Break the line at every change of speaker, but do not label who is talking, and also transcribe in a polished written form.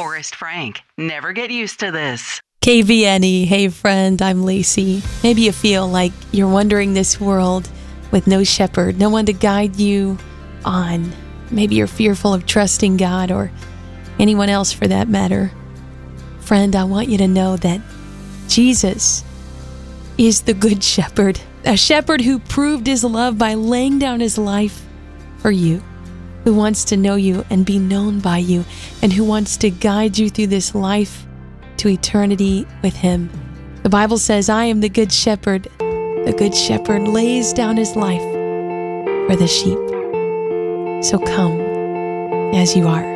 Forrest Frank. Never get used to this.
KVNE, hey friend, I'm Lacey. Maybe you feel like you're wandering this world with no shepherd, no one to guide you on. Maybe you're fearful of trusting God or anyone else for that matter. Friend, I want you to know that Jesus is the good shepherd, a shepherd who proved his love by laying down his life for you, who wants to know you and be known by you, and who wants to guide you through this life to eternity with him. The Bible says, I am the good shepherd. The good shepherd lays down his life for the sheep. So come as you are.